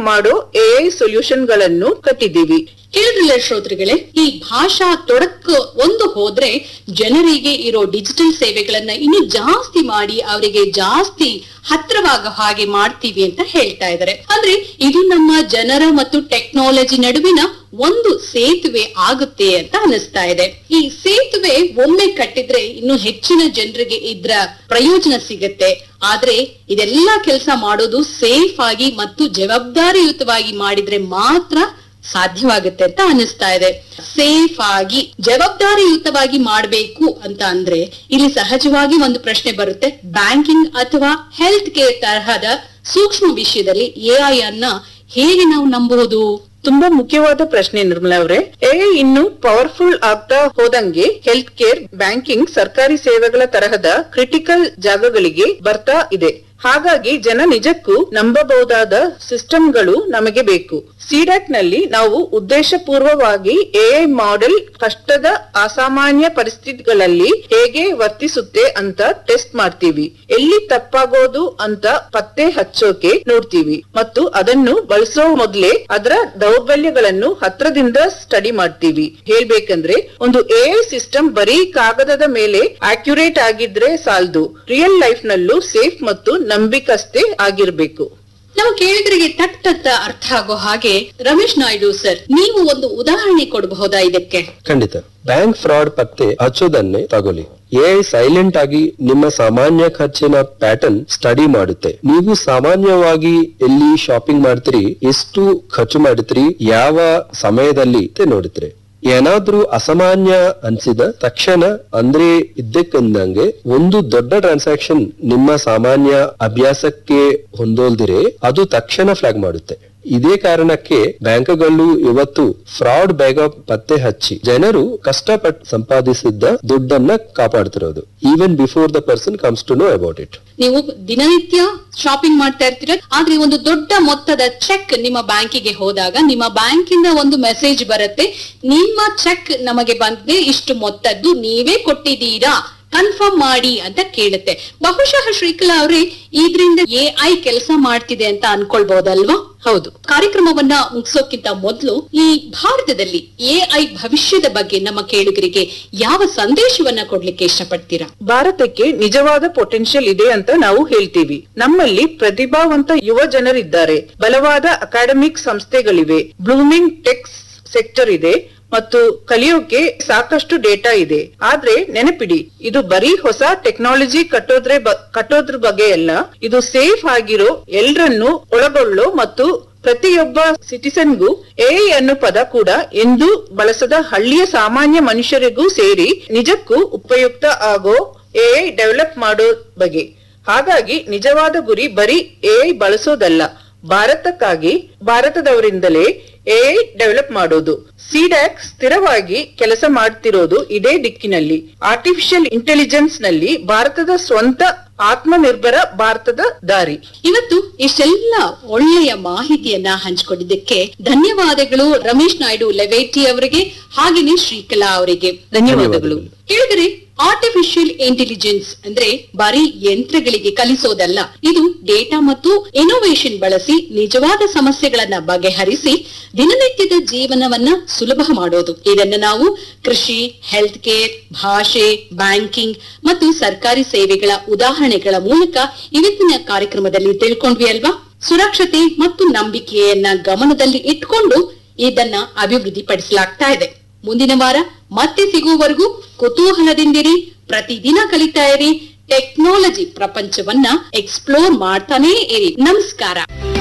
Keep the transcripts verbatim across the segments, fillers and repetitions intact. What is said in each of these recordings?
ಮಾಡೋ AI solution ಗಳನ್ನು ಕಟ್ಟಿದ್ದೀವಿ. ಕೇಳಿದ್ರಲ್ಲ ಶ್ರೋತೃಗಳೇ, ಈ ಭಾಷಾ ತೊಡಕು ಒಂದು ಹೋದ್ರೆ ಜನರಿಗೆ ಇರೋ ಡಿಜಿಟಲ್ ಸೇವೆಗಳನ್ನ ಇನ್ನು ಜಾಸ್ತಿ ಮಾಡಿ ಅವರಿಗೆ ಜಾಸ್ತಿ ಹತ್ರವಾಗ ಹಾಗೆ ಮಾಡ್ತೀವಿ ಅಂತ ಹೇಳ್ತಾ ಇದ್ದಾರೆ. ಅಂದ್ರೆ ಇದು ನಮ್ಮ ಜನರ ಮತ್ತು ಟೆಕ್ನಾಲಜಿ ನಡುವಿನ ಒಂದು ಸೇತುವೆ ಆಗುತ್ತೆ ಅಂತ ಅನಿಸ್ತಾ ಇದೆ. ಈ ಸೇತುವೆ ಒಮ್ಮೆ ಕಟ್ಟಿದ್ರೆ ಇನ್ನು ಹೆಚ್ಚಿನ ಜನರಿಗೆ ಇದ್ರ ಪ್ರಯೋಜನ ಸಿಗತ್ತೆ. ಆದ್ರೆ ಇದೆಲ್ಲ ಕೆಲಸ ಮಾಡೋದು ಸೇಫ್ ಆಗಿ ಮತ್ತು ಜವಾಬ್ದಾರಿಯುತವಾಗಿ ಮಾಡಿದ್ರೆ ಮಾತ್ರ ಸಾಧ್ಯವಾಗುತ್ತೆ ಅಂತ ಅನಿಸ್ತಾ ಇದೆ. ಸೇಫ್ ಆಗಿ ಜವಾಬ್ದಾರಿಯುತವಾಗಿ ಮಾಡ್ಬೇಕು ಅಂತ ಅಂದ್ರೆ ಇಲ್ಲಿ ಸಹಜವಾಗಿ ಒಂದು ಪ್ರಶ್ನೆ ಬರುತ್ತೆ, ಬ್ಯಾಂಕಿಂಗ್ ಅಥವಾ ಹೆಲ್ತ್ ಕೇರ್ ತರಹದ ಸೂಕ್ಷ್ಮ ವಿಷಯದಲ್ಲಿ ಎಐ ಅನ್ನ ಹೇಗೆ ನಾವು ನಂಬಬಹುದು? ತುಂಬಾ ಮುಖ್ಯವಾದ ಪ್ರಶ್ನೆ ನಿರ್ಮಲಾ ಅವರೇ. ಎಐ ಇನ್ನು ಪವರ್ಫುಲ್ ಆಗ್ತಾ ಹೋದಂಗೆ ಹೆಲ್ತ್ ಕೇರ್, ಬ್ಯಾಂಕಿಂಗ್, ಸರ್ಕಾರಿ ಸೇವೆಗಳ ತರಹದ ಕ್ರಿಟಿಕಲ್ ಜಾಗಗಳಿಗೆ ಬರ್ತಾ ಇದೆ. ಹಾಗಾಗಿ ಜನ ನಿಜಕ್ಕೂ ನಂಬಬಹುದಾದ ಸಿಸ್ಟಮ್ಗಳು ನಮಗೆ ಬೇಕು. ಸಿಡ್ಯಾಕ್ ನಲ್ಲಿ ನಾವು ಉದ್ದೇಶಪೂರ್ವವಾಗಿ ಎಐ ಮಾಡೆಲ್ ಕಷ್ಟದ ಅಸಾಮಾನ್ಯ ಪರಿಸ್ಥಿತಿಗಳಲ್ಲಿ ಹೇಗೆ ವರ್ತಿಸುತ್ತೆ ಅಂತ ಟೆಸ್ಟ್ ಮಾಡ್ತೀವಿ. ಎಲ್ಲಿ ತಪ್ಪಾಗೋದು ಅಂತ ಪತ್ತೆ ಹಚ್ಚೋಕೆ ನೋಡ್ತೀವಿ ಮತ್ತು ಅದನ್ನು ಬಳಸೋ ಮೊದಲೇ ಅದರ ದೌರ್ಬಲ್ಯಗಳನ್ನು ಹತ್ರದಿಂದ ಸ್ಟಡಿ ಮಾಡ್ತೀವಿ. ಹೇಳ್ಬೇಕಂದ್ರೆ ಒಂದು ಎಐ ಸಿಸ್ಟಮ್ ಬರೀ ಕಾಗದದ ಮೇಲೆ ಅಕ್ಯುರೇಟ್ ಆಗಿದ್ರೆ ಸಾಲದು, ರಿಯಲ್ ಲೈಫ್ ನಲ್ಲೂ ಸೇಫ್ ಮತ್ತು ನಂಬಿಕಸ್ತೆ ಆಗಿರ್ಬೇಕು. ನಾವು ಕೇಳಿದ್ರಿಗೆ ತಟ್ಟತ್ತ ಅರ್ಥ ಆಗೋ ಹಾಗೆ ರಮೇಶ್ ನಾಯ್ಡು ಸರ್, ನೀವು ಒಂದು ಉದಾಹರಣೆ ಕೊಡಬಹುದಾ ಇದಕ್ಕೆ? ಖಂಡಿತ. ಬ್ಯಾಂಕ್ ಫ್ರಾಡ್ ಪತ್ತೆ ಹಚ್ಚೋದನ್ನೇ ತಗೊಳ್ಳಿ. ಎಐ ಸೈಲೆಂಟ್ ಆಗಿ ನಿಮ್ಮ ಸಾಮಾನ್ಯ ಖರ್ಚಿನ ಪ್ಯಾಟರ್ನ್ ಸ್ಟಡಿ ಮಾಡುತ್ತೆ. ನೀವು ಸಾಮಾನ್ಯವಾಗಿ ಎಲ್ಲಿ ಶಾಪಿಂಗ್ ಮಾಡ್ತೀರಿ, ಎಷ್ಟು ಖರ್ಚು ಮಾಡ್ತೀರಿ, ಯಾವ ಸಮಯದಲ್ಲಿ ನೋಡುತ್ತೀರಿ. ಏನಾದ್ರೂ ಅಸಾಮಾನ್ಯ ಅನ್ಸಿದ ತಕ್ಷಣ ಅಂದ್ರೆ ಇದ್ದಕ್ಕಿದ್ದಂಗೆ ಒಂದು ದೊಡ್ಡ ಟ್ರಾನ್ಸಾಕ್ಷನ್ ನಿಮ್ಮ ಸಾಮಾನ್ಯ ಅಭ್ಯಾಸಕ್ಕೆ ಹೊಂದೋಲ್ದಿರೆ ಅದು ತಕ್ಷಣ ಫ್ಲಾಗ್ ಮಾಡುತ್ತೆ. ಇದೇ ಕಾರಣಕ್ಕೆ ಬ್ಯಾಂಕ್ಗಳು ಇವತ್ತು ಫ್ರಾಡ್ ಬೇಗ ಪತ್ತೆ ಹಚ್ಚಿ ಜನರು ಕಷ್ಟಪಟ್ಟು ಸಂಪಾದಿಸಿದ ದುಡ್ಡನ್ನ ಕಾಪಾಡ್ತಿರೋದು, even before the person comes to know about it. ನೀವು ದಿನನಿತ್ಯ ಶಾಪಿಂಗ್ ಮಾಡ್ತಾ ಇರ್ತೀರ, ಆದ್ರೆ ಒಂದು ದೊಡ್ಡ ಮೊತ್ತದ ಚೆಕ್ ನಿಮ್ಮ ಬ್ಯಾಂಕಿಗೆ ಹೋದಾಗ ನಿಮ್ಮ ಬ್ಯಾಂಕಿಂದ ಒಂದು ಮೆಸೇಜ್ ಬರುತ್ತೆ, ನಿಮ್ಮ ಚೆಕ್ ನಮಗೆ ಬಂದಿದೆ, ಇಷ್ಟು ಮೊತ್ತದ್ದು ನೀವೇ ಕೊಟ್ಟಿದ್ದೀರಾ, ಕನ್ಫರ್ಮ್ ಮಾಡಿ ಅಂತ ಕೇಳುತ್ತೆ. ಬಹುಶಃ ಶ್ರೀಕಲಾ ಅವರೇ, ಇದ್ರಿಂದ ಎಐ ಕೆಲಸ ಮಾಡ್ತಿದೆ ಅಂತ ಅನ್ಕೊಳ್ಬಹುದಲ್ವಾ? ಹೌದು. ಕಾರ್ಯಕ್ರಮವನ್ನ ಮುಗಿಸೋಕ್ಕಿಂತ ಮೊದಲು ಈ ಭಾರತದಲ್ಲಿ ಎಐ ಭವಿಷ್ಯದ ಬಗ್ಗೆ ನಮ್ಮ ಕೇಳುಗರಿಗೆ ಯಾವ ಸಂದೇಶವನ್ನ ಕೊಡ್ಲಿಕ್ಕೆ ಇಷ್ಟಪಡ್ತೀರಾ? ಭಾರತಕ್ಕೆ ನಿಜವಾದ ಪೊಟೆನ್ಶಿಯಲ್ ಇದೆ ಅಂತ ನಾವು ಹೇಳ್ತೀವಿ. ನಮ್ಮಲ್ಲಿ ಪ್ರತಿಭಾವಂತ ಯುವ ಜನರಿದ್ದಾರೆ, ಬಲವಾದ ಅಕಾಡೆಮಿಕ್ ಸಂಸ್ಥೆಗಳಿವೆ, ಬ್ಲೂಮಿಂಗ್ ಟೆಕ್ ಸೆಕ್ಟರ್ ಇದೆ ಮತ್ತು ಕಲಿಯೋಕೆ ಸಾಕಷ್ಟು ಡೇಟಾ ಇದೆ. ಆದ್ರೆ ನೆನಪಿಡಿ, ಇದು ಬರೀ ಹೊಸ ಟೆಕ್ನಾಲಜಿ ಕಟ್ಟೋದ್ರೆ ಕಟ್ಟೋದ್ರ ಬಗ್ಗೆ ಅಲ್ಲ, ಇದು ಸೇಫ್ ಆಗಿರೋ, ಎಲ್ರನ್ನೂ ಒಳಗೊಳ್ಳೋ ಮತ್ತು ಪ್ರತಿಯೊಬ್ಬ ಸಿಟಿಸನ್ಗೂ ಎಐ ಅನ್ನೋ ಪದ ಕೂಡ ಎಂದು ಬಳಸದ ಹಳ್ಳಿಯ ಸಾಮಾನ್ಯ ಮನುಷ್ಯರಿಗೂ ಸೇರಿ ನಿಜಕ್ಕೂ ಉಪಯುಕ್ತ ಆಗೋ ಎಐ ಡೆವಲಪ್ ಮಾಡೋ ಬಗ್ಗೆ. ಹಾಗಾಗಿ ನಿಜವಾದ ಗುರಿ ಬರೀ ಎಐ ಬಳಸೋದಲ್ಲ, ಭಾರತಕ್ಕಾಗಿ ಭಾರತದವರಿಂದಲೇ ಎಐ ಡೆವಲಪ್ ಮಾಡೋದು. ಸಿಡ್ಯಾಕ್ ಸ್ಥಿರವಾಗಿ ಕೆಲಸ ಮಾಡ್ತಿರೋದು ಇದೇ ದಿಕ್ಕಿನಲ್ಲಿ. ಆರ್ಟಿಫಿಷಿಯಲ್ ಇಂಟೆಲಿಜೆನ್ಸ್ ನಲ್ಲಿ ಭಾರತದ ಸ್ವಂತ ಆತ್ಮನಿರ್ಭರ ಭಾರತದ ದಾರಿ. ಇವತ್ತು ಇಷ್ಟೆಲ್ಲ ಒಳ್ಳೆಯ ಮಾಹಿತಿಯನ್ನ ಹಂಚಿಕೊಂಡಿದ್ದಕ್ಕೆ ಧನ್ಯವಾದಗಳು ರಮೇಶ್ ನಾಯ್ಡು ಲೆವೇಟಿ ಅವರಿಗೆ, ಹಾಗೇನೆ ಶ್ರೀಕಲಾ ಅವರಿಗೆ ಧನ್ಯವಾದಗಳು. ಹೇಳಿದರೆ ಆರ್ಟಿಫಿಷಿಯಲ್ ಇಂಟೆಲಿಜೆನ್ಸ್ ಅಂದ್ರೆ ಬರೀ ಯಂತ್ರಗಳಿಗೆ ಕಲಿಸೋದಲ್ಲ, ಇದು ಡೇಟಾ ಮತ್ತು ಇನೋವೇಷನ್ ಬಳಸಿ ನಿಜವಾದ ಸಮಸ್ಯೆಗಳನ್ನ ಬಗೆಹರಿಸಿ ದಿನನಿತ್ಯದ ಜೀವನವನ್ನ ಸುಲಭ ಮಾಡೋದು. ಇದನ್ನ ನಾವು ಕೃಷಿ, ಹೆಲ್ತ್ ಕೇರ್, ಭಾಷೆ, ಬ್ಯಾಂಕಿಂಗ್ ಮತ್ತು ಸರ್ಕಾರಿ ಸೇವೆಗಳ ಉದಾಹರಣೆಗಳ ಮೂಲಕ ಇವತ್ತಿನ ಕಾರ್ಯಕ್ರಮದಲ್ಲಿ ತಿಳ್ಕೊಂಡ್ವಿ ಅಲ್ವಾ? ಸುರಕ್ಷತೆ ಮತ್ತು ನಂಬಿಕೆಯನ್ನ ಗಮನದಲ್ಲಿ ಇಟ್ಕೊಂಡು ಇದನ್ನ ಅಭಿವೃದ್ಧಿ ಪಡಿಸಲಾಗ್ತಾ ಇದೆ. ಮುಂದಿನ ವಾರ ಮತ್ತೆ ಸಿಗುವವರೆಗೂ ಕುತೂಹಲದಿಂದಿರಿ, ಪ್ರತಿದಿನ ಕಲಿತಾ ಇರಿ, ಟೆಕ್ನಾಲಜಿ ಪ್ರಪಂಚವನ್ನ ಎಕ್ಸ್ಪ್ಲೋರ್ ಮಾಡ್ತಾನೇ ಇರಿ. ನಮಸ್ಕಾರ.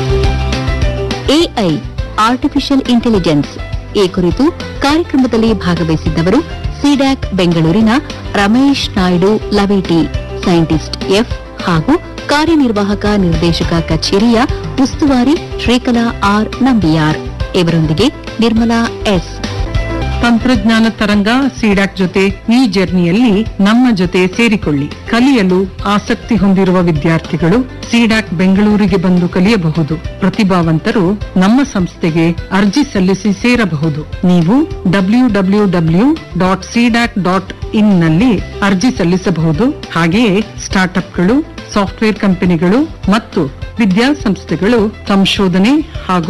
ಎಐ ಆರ್ಟಿಫಿಷಿಯಲ್ ಇಂಟೆಲಿಜೆನ್ಸ್ ಈ ಕುರಿತು ಕಾರ್ಯಕ್ರಮದಲ್ಲಿ ಭಾಗವಹಿಸಿದ್ದವರು ಸಿಡ್ಯಾಕ್ ಬೆಂಗಳೂರಿನ ರಮೇಶ್ ನಾಯ್ಡು ಲವೇಟಿ, ಸೈಂಟಿಸ್ಟ್ ಎಫ್ ಹಾಗೂ ಕಾರ್ಯನಿರ್ವಾಹಕ ನಿರ್ದೇಶಕ ಕಚೇರಿಯ ಉಸ್ತುವಾರಿ ಶ್ರೀಕಲಾ ಆರ್ ನಂಬಿಯಾರ್. ಇವರೊಂದಿಗೆ ನಿರ್ಮಲಾ ಎಸ್. ತಂತ್ರಜ್ಞಾನ ತರಂಗ ಸಿಡ್ಯಾಕ್ ಜೊತೆ ಈ ಜರ್ನಿಯಲ್ಲಿ ನಮ್ಮ ಜೊತೆ ಸೇರಿಕೊಳ್ಳಿ. ಕಲಿಯಲು ಆಸಕ್ತಿ ಹೊಂದಿರುವ ವಿದ್ಯಾರ್ಥಿಗಳು ಸಿಡ್ಯಾಕ್ ಬೆಂಗಳೂರಿಗೆ ಬಂದು ಕಲಿಯಬಹುದು. ಪ್ರತಿಭಾವಂತರು ನಮ್ಮ ಸಂಸ್ಥೆಗೆ ಅರ್ಜಿ ಸಲ್ಲಿಸಿ ಸೇರಬಹುದು. ನೀವು W W W dot CDAC dot in ನಲ್ಲಿ ಅರ್ಜಿ ಸಲ್ಲಿಸಬಹುದು. ಹಾಗೆಯೇ ಸ್ಟಾರ್ಟ್ಅಪ್ಗಳು, ಸಾಫ್ಟ್ವೇರ್ ಕಂಪನಿಗಳು ಮತ್ತು ವಿದ್ಯಾಸಂಸ್ಥೆಗಳು ಸಂಶೋಧನೆ ಹಾಗೂ